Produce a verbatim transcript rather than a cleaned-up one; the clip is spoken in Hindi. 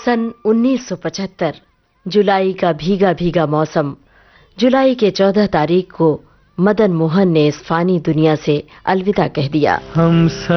सन उन्नीस सौ पचहत्तर, जुलाई का भीगा भीगा मौसम। जुलाई के चौदह तारीख को मदन मोहन ने इस फानी दुनिया से अलविदा कह दिया। हम सब